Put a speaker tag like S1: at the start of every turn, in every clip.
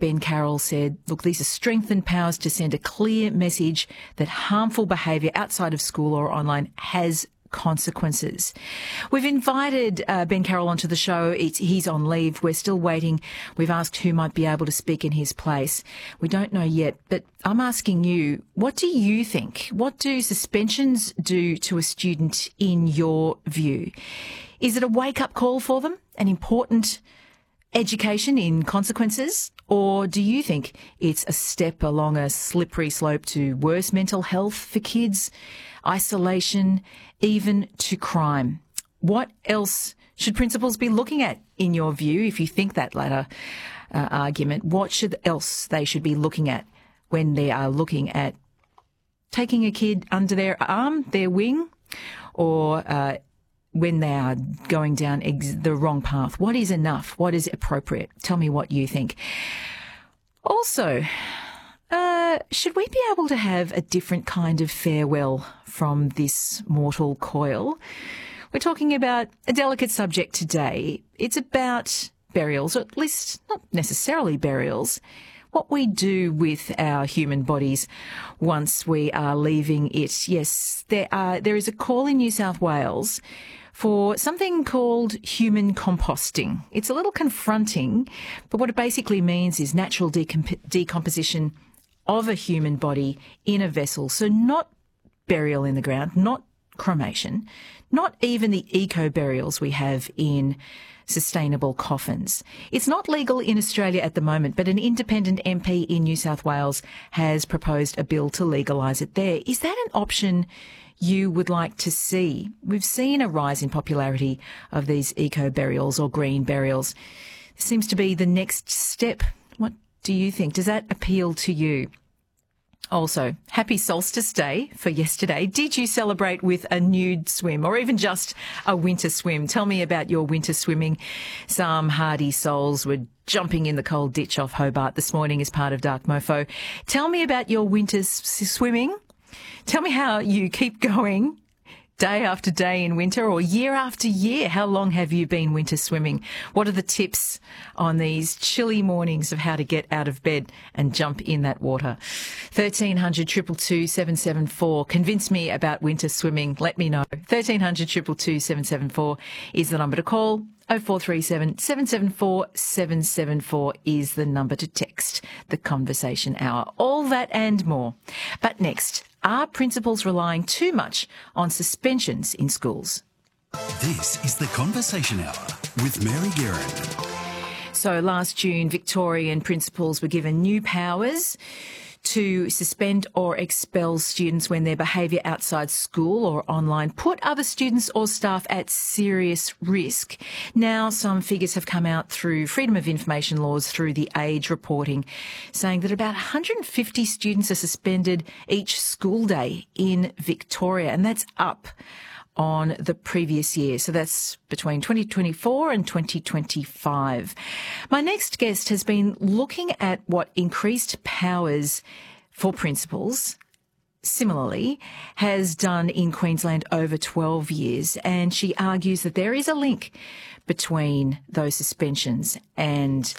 S1: Ben Carroll said, look, these are strengthened powers to send a clear message that harmful behaviour outside of school or online has consequences. We've invited Ben Carroll onto the show. He's on leave. We're still waiting. We've asked who might be able to speak in his place. We don't know yet, but I'm asking you, what do you think? What do suspensions do to a student in your view? Is it a wake-up call for them? An important education in consequences? Or do you think it's a step along a slippery slope to worse mental health for kids, isolation, even to crime? What else should principals be looking at, in your view, if you think that latter argument? What else they should be looking at when they are looking at taking a kid under their arm, their wing, or when they are going down the wrong path? What is enough? What is appropriate? Tell me what you think. Also, should we be able to have a different kind of farewell from this mortal coil? We're talking about a delicate subject today. It's about burials, or at least not necessarily burials, what we do with our human bodies once we are leaving it. Yes, there is a call in New South Wales for something called human composting. It's a little confronting, but what it basically means is natural decomposition of a human body in a vessel. So not burial in the ground, not cremation, not even the eco-burials we have in sustainable coffins. It's not legal in Australia at the moment, but an independent MP in New South Wales has proposed a bill to legalise it there. Is that an option you would like to see? We've seen a rise in popularity of these eco-burials or green burials. This seems to be the next step. What do you think? Does that appeal to you? Also, happy Solstice Day for yesterday. Did you celebrate with a nude swim or even just a winter swim? Tell me about your winter swimming. Some hardy souls were jumping in the cold ditch off Hobart this morning as part of Dark Mofo. Tell me about your winter swimming. Tell me how you keep going day after day in winter or year after year. How long have you been winter swimming? What are the tips on these chilly mornings of how to get out of bed and jump in that water? 1300 222 774. Convince me about winter swimming. Let me know. 1300 222 774 is the number to call. 0437 774 774 is the number to text. The Conversation Hour. All that and more. But next, are principals relying too much on suspensions in schools?
S2: This is the Conversation Hour with Mary Guerin.
S1: So last June, Victorian principals were given new powers to suspend or expel students when their behaviour outside school or online put other students or staff at serious risk. Now some figures have come out through Freedom of Information laws, through the Age reporting, saying that about 150 students are suspended each school day in Victoria, and that's up on the previous year. So that's between 2024 and 2025. My next guest has been looking at what increased powers for principals similarly has done in Queensland over 12 years. And she argues that there is a link between those suspensions and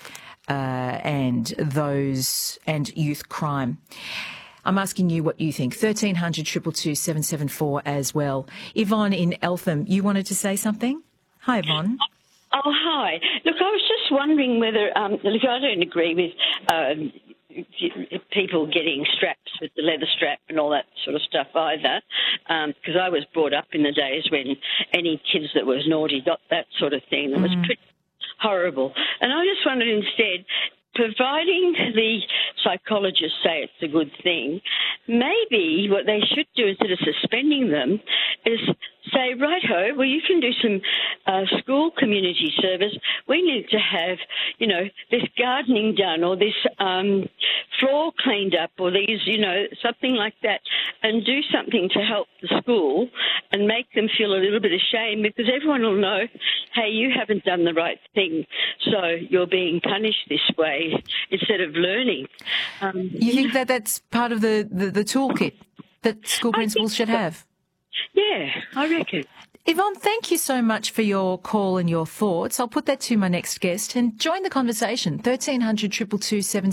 S1: youth crime. I'm asking you what you think. 1300 222 774 as well. Yvonne in Eltham, you wanted to say something? Hi, Yvonne.
S3: Oh, hi. Look, I was just wondering whether, look, I don't agree with people getting straps with the leather strap and all that sort of stuff either, because I was brought up in the days when any kids that was naughty got that sort of thing. It was pretty horrible. And I just wondered instead, providing the psychologists say it's a good thing, maybe what they should do instead of suspending them is say, righto, well, you can do some school community service. We need to have, this gardening done or this floor cleaned up or these, something like that, and do something to help the school and make them feel a little bit ashamed, because everyone will know, hey, you haven't done the right thing, so you're being punished this way instead of learning.
S1: You think that that's part of the toolkit that school principals should have?
S3: Yeah, I reckon.
S1: Yvonne, thank you so much for your call and your thoughts. I'll put that to my next guest and join the conversation. 1300 222